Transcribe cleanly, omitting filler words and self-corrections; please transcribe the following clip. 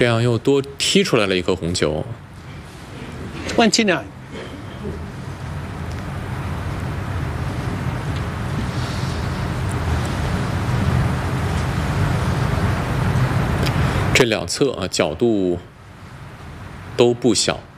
这样又多踢出来了一颗红球。 29. 这两侧角度都不小。